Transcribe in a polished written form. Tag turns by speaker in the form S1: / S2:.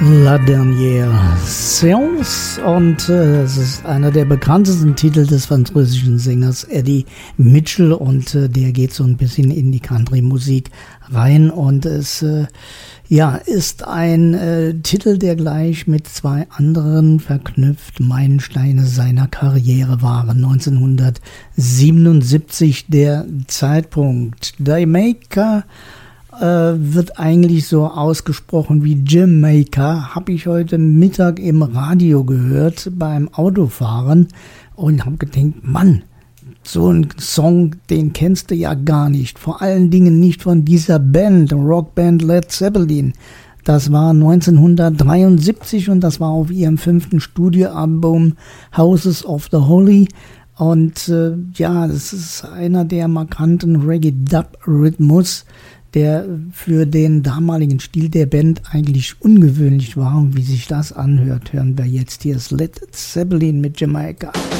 S1: La Dernière Séance und es ist einer der bekanntesten Titel des französischen Sängers Eddie Mitchell und der geht so ein bisschen in die Country-Musik rein und es ist ein Titel, der gleich mit zwei anderen verknüpft Meilensteine seiner Karriere waren. 1977 der Zeitpunkt. Jamaica wird eigentlich so ausgesprochen wie Jamaica, habe ich heute Mittag im Radio gehört beim Autofahren und habe gedacht, Mann, so ein Song, den kennst du ja gar nicht. Vor allen Dingen nicht von dieser Band, Rockband Led Zeppelin. Das war 1973 und das war auf ihrem 5. Studioalbum Houses of the Holy. Und das ist einer der markanten Reggae-Dub-Rhythmus, der für den damaligen Stil der Band eigentlich ungewöhnlich war. Und wie sich das anhört, hören wir jetzt. Hier ist Led Zeppelin mit Jamaica.